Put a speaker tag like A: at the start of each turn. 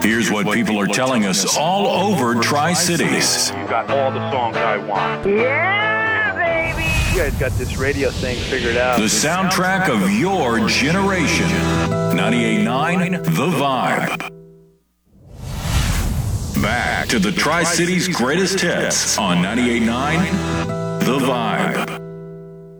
A: Here's what people are telling us all over Tri-Cities.
B: You got all the songs I want.
C: Yeah, baby!
D: You guys got this radio thing figured out.
A: The soundtrack of your generation. 98.9 The Vibe. Back to the Tri-Cities' greatest hits on 98.9 The Vibe.